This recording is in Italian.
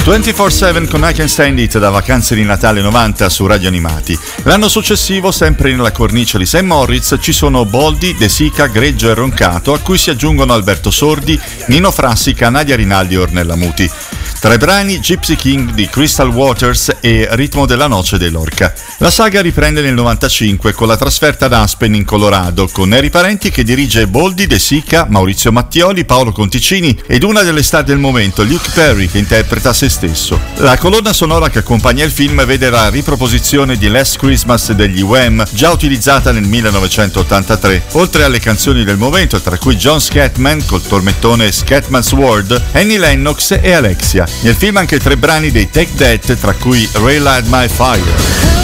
24/7 con I Can Stand It da Vacanze di Natale 90 su Radio Animati. L'anno successivo, sempre nella cornice di Sam Morris, ci sono Boldi, De Sica, Greggio e Roncato, a cui si aggiungono Alberto Sordi, Nino Frassica, Nadia Rinaldi e Ornella Muti. Tra i brani Gypsy King di Crystal Waters e Ritmo della Noce dei Lorca. La saga riprende nel 95 con la trasferta ad Aspen in Colorado, con Neri Parenti che dirige Boldi, De Sica, Maurizio Mattioli, Paolo Conticini ed una delle star del momento, Luke Perry, che interpreta se stesso. La colonna sonora che accompagna il film vede la riproposizione di Last Christmas degli Wham, già utilizzata nel 1983, oltre alle canzoni del momento, tra cui John Scatman col tormentone Scatman's World, Annie Lennox e Alexia. Nel film anche 3 brani dei Take That, tra cui Relight My Fire.